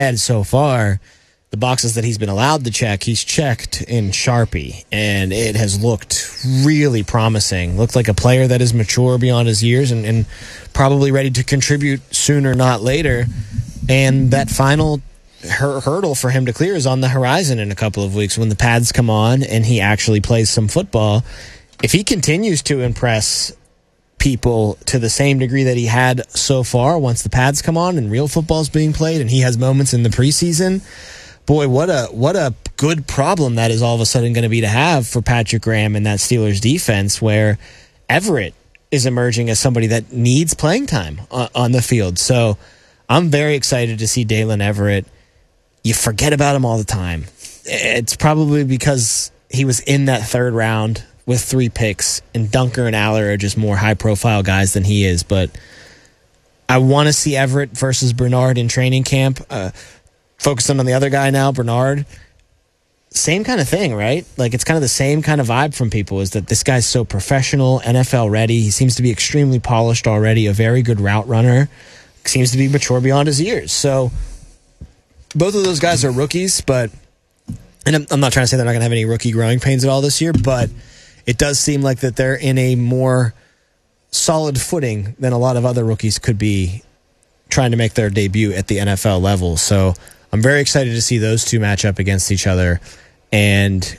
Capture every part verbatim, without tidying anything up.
And so far, the boxes that he's been allowed to check, he's checked in Sharpie, and it has looked really promising. Looked like a player that is mature beyond his years and, and probably ready to contribute sooner, not later. And that final hur- hurdle for him to clear is on the horizon in a couple of weeks when the pads come on and he actually plays some football. If he continues to impress people to the same degree that he had so far once the pads come on and real football is being played and he has moments in the preseason, boy, what a what a good problem that is all of a sudden going to be to have for Patrick Graham and that Steelers defense, where Everett is emerging as somebody that needs playing time on, on the field. So I'm very excited to see Daylen Everett. You forget about him all the time. It's probably because he was in that third round with three picks, and Dunker and Aller are just more high-profile guys than he is. But I want to see Everett versus Bernard in training camp. Uh, Focusing on the other guy now, Bernard, same kind of thing, right? Like, it's kind of the same kind of vibe from people, is that this guy's so professional, N F L ready. He seems to be extremely polished already, a very good route runner, seems to be mature beyond his years. So both of those guys are rookies, but, and I'm, I'm not trying to say they're not going to have any rookie growing pains at all this year, but it does seem like that they're in a more solid footing than a lot of other rookies could be trying to make their debut at the N F L level. So I'm very excited to see those two match up against each other. And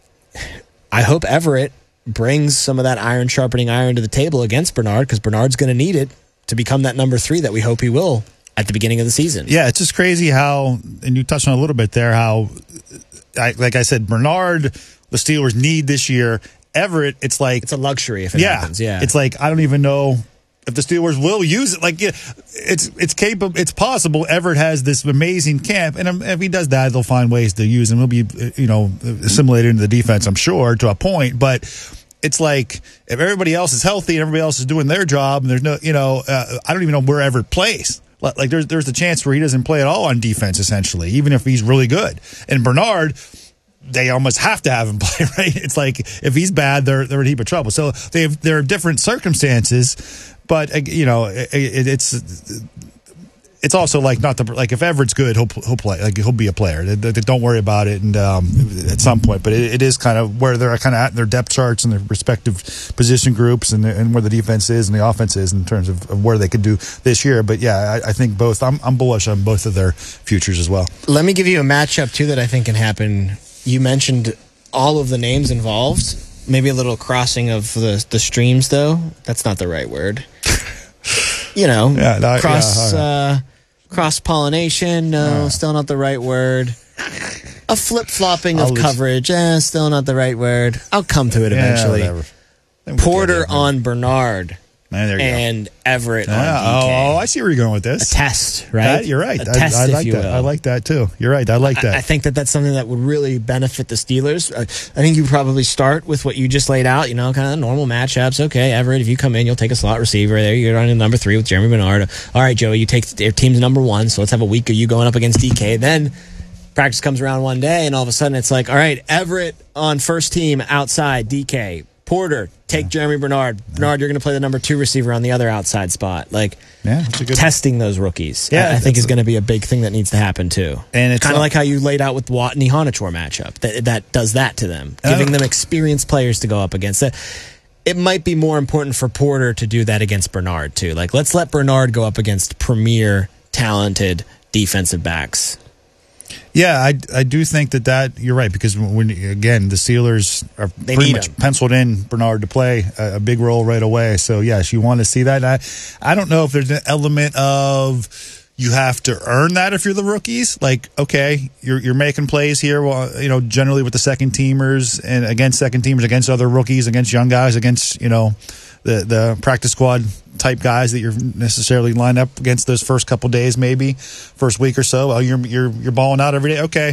I hope Everett brings some of that iron sharpening iron to the table against Bernard, because Bernard's going to need it to become that number three that we hope he will at the beginning of the season. Yeah, it's just crazy how, and you touched on a little bit there, how, I, like I said, Bernard, the Steelers need this year. Everett, it's like... It's a luxury if it yeah, happens, yeah. It's like, I don't even know if the Steelers will use it. Like, yeah, it's it's capable. It's possible Everett has this amazing camp, and if he does that, they'll find ways to use him. He'll be, you know, assimilated into the defense, I'm sure, to a point. But it's like, if everybody else is healthy and everybody else is doing their job, and there's no, you know, uh, I don't even know where Everett plays. Like, there's there's a chance where he doesn't play at all on defense, essentially, even if he's really good. And Bernard, they almost have to have him play, right? It's like, if he's bad, they're they're in a heap of trouble. So they have, there are different circumstances. But, you know, it, it, it's it's also like not the like if Everett's good, he'll he'll play, like he'll be a player. They, they, don't worry about it, and um, at some point. But it, it is kind of where they're kind of at in their depth charts and their respective position groups, and and where the defense is and the offense is in terms of, of where they could do this year. But yeah, I, I think both. I'm I'm bullish on both of their futures as well. Let me give you a matchup too that I think can happen. You mentioned all of the names involved. Maybe a little crossing of the the streams, though. That's not the right word. You know, yeah, no, cross yeah, right. uh, cross pollination. No, uh, still not the right word. A flip flopping of coverage. Eh, still not the right word. I'll come to it yeah, eventually. Whatever. Porter on Bernard. Man, there you and go. Everett yeah, on D K. Oh, I see where you're going with this. A test, right? That, you're right. A test, I, I if like you that. will. I like that too. You're right. I like that. I, I think that that's something that would really benefit the Steelers. I, I think you probably start with what you just laid out. You know, kind of normal matchups. Okay, Everett, if you come in, you'll take a slot receiver. There, you're running number three with Jeremy Bernard. All right, Joey, you take their team's number one. So let's have a week of you going up against D K. Then practice comes around one day, and all of a sudden it's like, all right, Everett on first team outside D K. Porter, take yeah. Jeremy Bernard. Yeah. Bernard, you're going to play the number two receiver on the other outside spot. Like, yeah, it's a good testing those rookies, yeah, I, I think is going to be a big thing that needs to happen too. And it's kind of like how you laid out with Watt and the Honachor matchup. That that does that to them, giving them experienced players to go up against. It, it might be more important for Porter to do that against Bernard too. Like, let's let Bernard go up against premier, talented defensive backs. Yeah, I, I do think that, that you're right, because when again the Steelers are they pretty much him. penciled in Bernard to play a, a big role right away. So yes, you want to see that. I I don't know if there's an element of you have to earn that if you're the rookies. Like, okay, you're you're making plays here. Well, you know, generally with the second teamers and against second teamers, against other rookies, against young guys, against you know the the practice squad type guys that you're necessarily lined up against those first couple days, maybe first week or so. Well, you're you're you're balling out every day. Okay,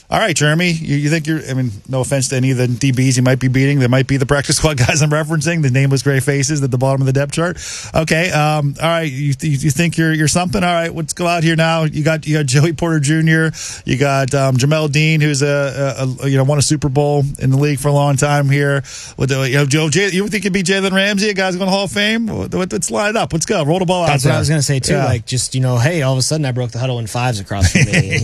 All right, Jeremy, you, you think you're, I mean, no offense to any of the D Bs you might be beating. There might be the practice squad guys I'm referencing, the nameless gray faces at the bottom of the depth chart. Okay, um, all right, you, you you think you're you're something? All right, let's go out here now. You got you got Joey Porter Junior You got um, Jamel Dean, who's a, a, a you know won a Super Bowl in the league for a long time here. With the, you know, Joe, J, you think it'd be Jalen Ramsey, a guy's going to Hall of Fame? Let's line it up. Let's go. Roll the ball out. That's there. what I was going to say too. Yeah. Like just you know, hey, all of a sudden I broke the huddle in fives across from me.